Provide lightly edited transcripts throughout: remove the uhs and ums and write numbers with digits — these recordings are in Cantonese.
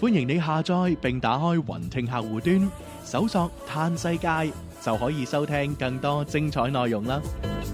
歡迎你下載並打開雲聽客戶端，搜索嘆世界就可以收聽更多精彩內容啦。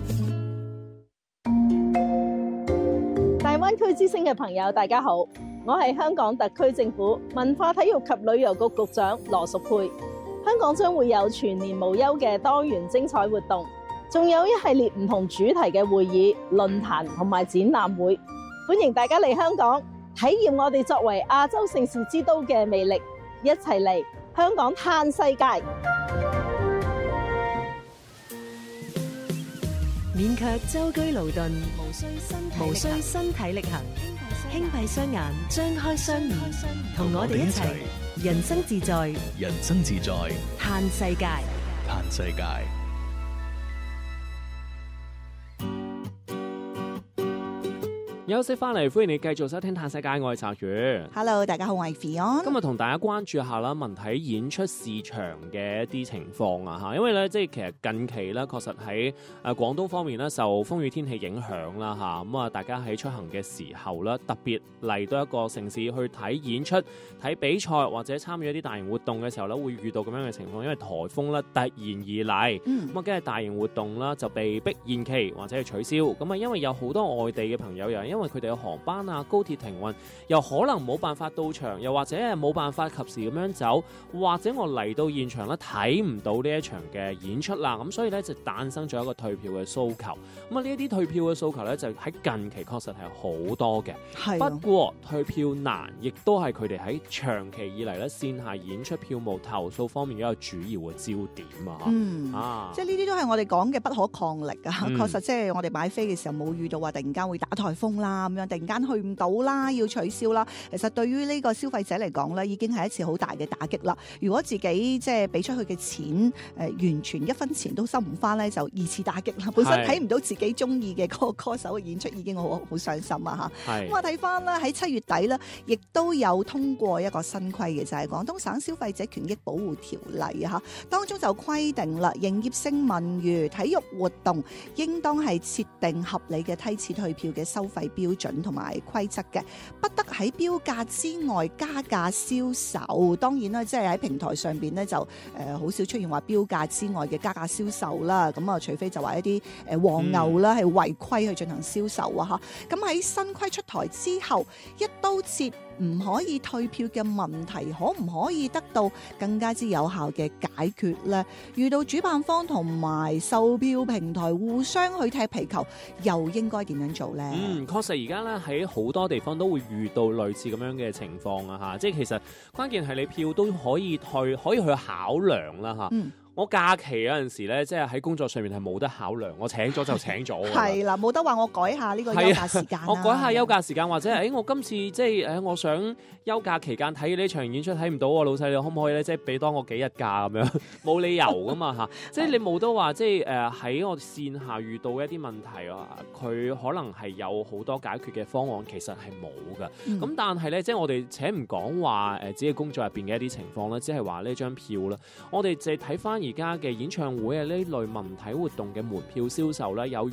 大灣區之聲嘅朋友，大家好，我係香港特區政府文化體育及旅遊局局長羅淑佩。香港將會有全年無休嘅多元精彩活動，仲有一系列唔同主題嘅會議、論壇同埋展覽會，歡迎大家嚟香港體驗我哋作為亞洲盛事之都嘅魅力，一齊嚟香港嘆世界。 免卻舟車勞頓，無需身體力行，輕閉雙眼，張開雙耳，同我哋一齊人生自在， 人生自在， 嘆世界， 嘆世界。 休息翻嚟，歡迎你繼續收聽《嘆世界》，我係澤宇。 Hello， 大家好，我係 Fion。 今日同大家關注下啦，文體演出市場嘅一啲情況啊嚇，因為咧即係其實近期咧確實喺廣東方面咧受風雨天氣影響啦嚇，咁啊大家喺出行嘅時候咧，特別嚟到一個城市去睇演出、睇比賽或者參與一啲大型活動嘅時候咧，會遇到咁樣嘅情況，因為颱風咧突然而嚟，咁啊跟住大型活動啦就被逼延期或者係取消，咁啊因為有好多外地嘅朋友又因為佢哋嘅航班啊、高鐵停運，又可能冇辦法到場，又或者係冇辦法及時咁樣走，或者我嚟到現場咧睇唔到呢一場嘅演出啦，咁所以咧就誕生咗一個退票嘅訴求。咁啊呢一啲退票嘅訴求咧就喺近期確實係好多嘅，不過退票難，亦都係佢哋喺長期以嚟咧線下演出票務投訴方面一個主要嘅焦點啊。 即係呢啲都係我哋講嘅不可抗力啊。確實即係我哋買飛嘅時候冇遇到話突然間會打颱風啦，咁樣突然間去唔到啦，要取消啦。其實對於呢個消費者嚟講咧，已經係一次好大嘅打擊啦。如果自己即係俾出去嘅錢，完全一分錢都收唔翻咧，就二次打擊啦。本身睇唔到自己中意嘅嗰個歌手嘅演出，已經好傷心啊嚇。咁我睇翻咧喺7月底咧，亦都有通過一個新規嘅，就係廣東省消費者權益保護條例啊嚇。當中就規定啦，營業性文娛體育活動應當係設定合理嘅梯次退票嘅收費標準同埋規則嘅，不得喺標價之外加價銷售。當然啦，即係喺平台上邊咧就好少出現話標價之外嘅加價銷售啦。咁啊，除非就話一啲黃牛啦係違規去進行銷售啊嚇。咁喺新規出台之後，一刀切唔可以退票嘅問題，可唔可以得到更加之有效嘅解決呢？遇到主辦方同埋售票平台互相去踢皮球，又應該點樣做呢？ 確實而家咧喺好多地方都會遇到類似咁樣嘅情況啊嚇，即係其實關鍵係你票都可以退，可以去考量啦嚇。我假期有陣時咧，即係喺工作上面係冇得考量，我請咗就請咗。係啦，冇得話我改下呢個休假時間。 我改下休假時間，或者我今次即係我想休假期間睇呢場演出睇唔到喎，老細你可唔可以咧即係俾多我幾日假咁樣？冇理由噶嘛嚇，即係你冇得話即係喺我線下遇到一啲問題啊，佢可能係有好多解決嘅方案，其實係冇㗎。咁但係咧，即係我哋且唔講話自己工作入邊嘅一啲情況啦，只係話呢張票啦，我哋就睇翻而家嘅演唱會啊呢類文體活動嘅門票銷售咧，有